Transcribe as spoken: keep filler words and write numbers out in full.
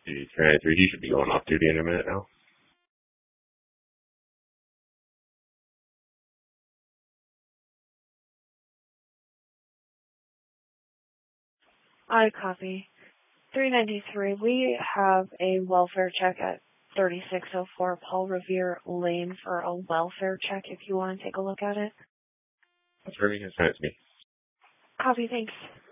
see, three ninety-three, he should be going off duty in a minute now. I copy. three ninety-three, we have a welfare check at thirty-six oh four Paul Revere Lane for a welfare check if you want to take a look at it. That's very good. Send it to me. Copy, thanks.